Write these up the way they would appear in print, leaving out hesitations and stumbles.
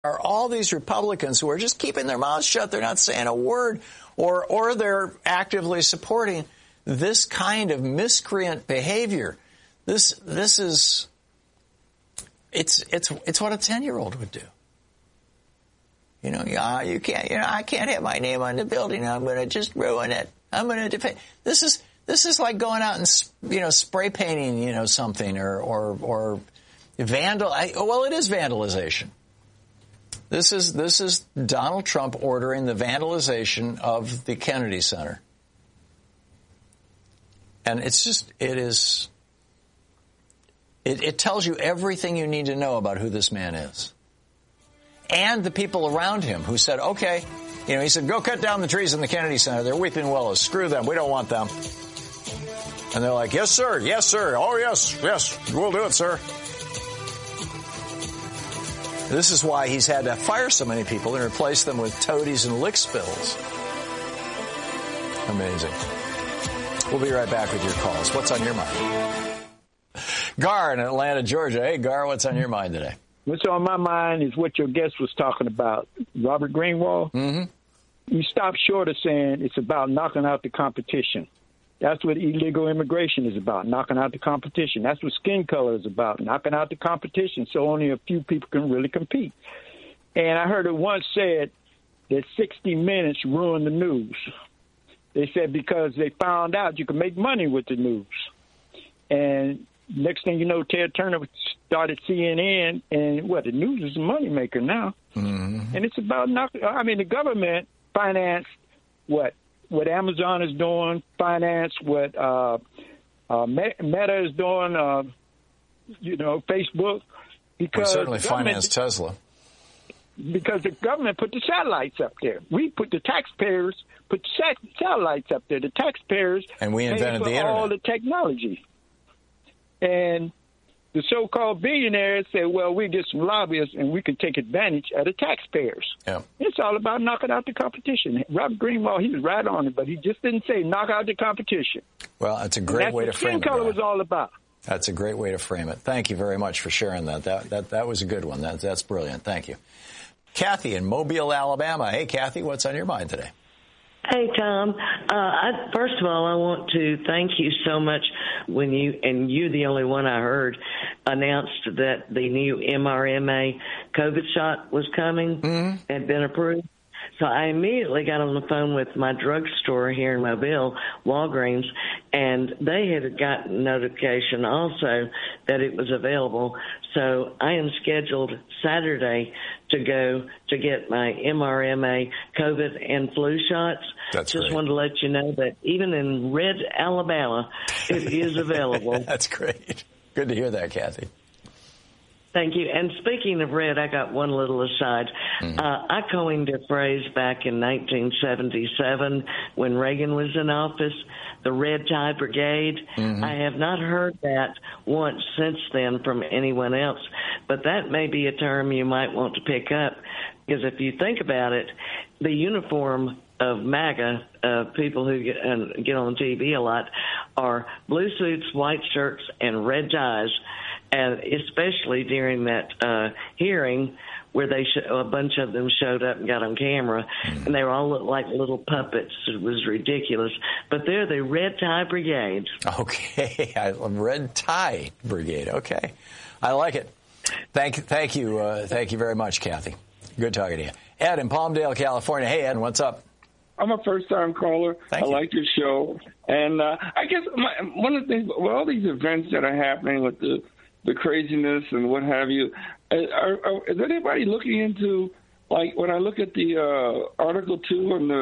are all these Republicans who are just keeping their mouths shut. They're not saying a word, or they're actively supporting this kind of miscreant behavior. This is it's what a 10-year-old would do. You know, you can't. You know, I can't have my name on the building. I'm going to just ruin it. I'm going to defend. This is like going out and spray painting something or vandal. Well, it is vandalization. This is Donald Trump ordering the vandalization of the Kennedy Center. And it tells you everything you need to know about who this man is. And the people around him who said, okay, he said, go cut down the trees in the Kennedy Center. They're weeping willows. Screw them. We don't want them. And they're like, yes, sir. Yes, sir. Oh, yes. Yes. We'll do it, sir. This is why he's had to fire so many people and replace them with toadies and lick spills. Amazing. We'll be right back with your calls. What's on your mind? Gar in Atlanta, Georgia. Hey, Gar, what's on your mind today? What's on my mind is what your guest was talking about, Robert Greenwald. Mm-hmm. You stop short of saying it's about knocking out the competition. That's what illegal immigration is about, knocking out the competition. That's what skin color is about, knocking out the competition so only a few people can really compete. And I heard it once said that 60 Minutes ruined the news. They said because they found out you could make money with the news. And next thing you know, Ted Turner started CNN, and the news is a moneymaker now. Mm-hmm. And it's about the government financed what Amazon is doing, finance what Meta is doing, Facebook. Because we certainly financed Tesla. Because the government put the satellites up there. We put the taxpayers put the satellites up there. The taxpayers and we invented the internet. All the technology. And the so-called billionaires say, well, we're just some lobbyists and we can take advantage of the taxpayers. Yeah. It's all about knocking out the competition. Robert Greenwald, he was right on it, but he just didn't say knock out the competition. Well, that's a great way to frame it. That's what skin color was all about. That's a great way to frame it. Thank you very much for sharing that. That was a good one. That's brilliant. Thank you. Kathy in Mobile, Alabama. Hey, Kathy, what's on your mind today? Hey, Tom. First of all, I want to thank you so much when you're the only one I heard, announced that the new mRNA COVID shot was coming, had been approved. So I immediately got on the phone with my drugstore here in Mobile, Walgreens, and they had gotten notification also that it was available. So I am scheduled Saturday to go to get my mRNA COVID and flu shots. That's Just great. wanted to let you know that even in red Alabama, it is available. That's great. Good to hear that, Kathy. Thank you. And speaking of red, I got one little aside. I coined a phrase back in 1977 when Reagan was in office, the Red Tie Brigade. I have not heard that once since then from anyone else, but that may be a term you might want to pick up, because if you think about it, the uniform of MAGA, people who get on TV a lot, are blue suits, white shirts, and red ties. And especially during that hearing where a bunch of them showed up and got on camera, and they were all looked like little puppets. It was ridiculous. But they're the Red Tie Brigade. Okay. Red Tie Brigade. Okay. I like it. Thank you. Thank you very much, Kathy. Good talking to you. Ed in Palmdale, California. Hey, Ed, what's up? I'm a first-time caller. Thank you. I like your show. And I guess one of the things, with all these events that are happening with the craziness and what have you, is anybody looking into, like, when I look at the Article 2 in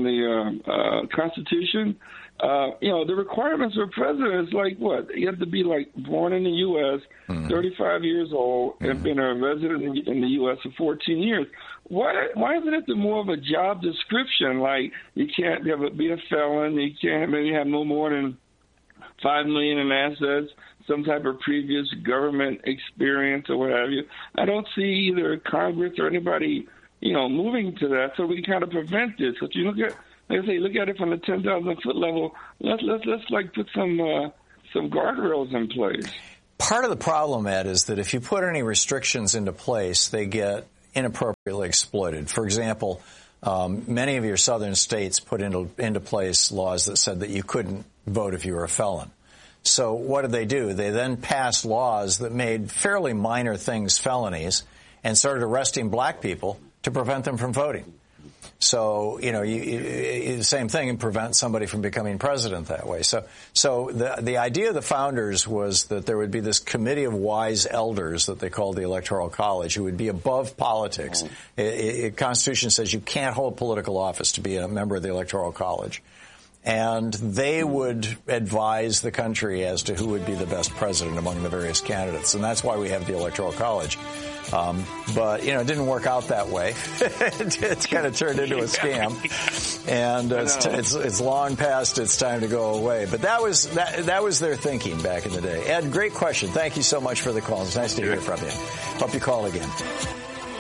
the Constitution, the requirements for president is like what? You have to be, like, born in the U.S., 35 years old, and been a resident in the U.S. for 14 years. Why isn't it more of a job description? Like, you can't be a felon, you can't maybe have no more than $5 million in assets, some type of previous government experience or what have you. I don't see either Congress or anybody, moving to that, so we can kind of prevent this. If you look at it from the 10,000-foot level. Let's put some guardrails in place. Part of the problem, Ed, is that if you put any restrictions into place, they get inappropriately exploited. For example, many of your southern states put into place laws that said that you couldn't vote if you were a felon. So what did they do? They then passed laws that made fairly minor things felonies and started arresting black people to prevent them from voting. So, the same thing, and prevent somebody from becoming president that way. So the idea of the founders was that there would be this committee of wise elders that they called the Electoral College, who would be above politics. The Constitution says you can't hold political office to be a member of the Electoral College. And they would advise the country as to who would be the best president among the various candidates. And that's why we have the Electoral College. But it didn't work out that way. It's kind of turned into a scam. And it's long past its time to go away. But that was their thinking back in the day. Ed, great question. Thank you so much for the call. It's nice to hear from you. Hope you call again.